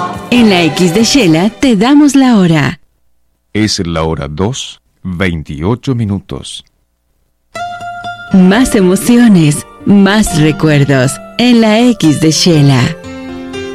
En la X de Shela te damos la hora. Es la hora 2:28. Más emociones, más recuerdos en la X de Shela.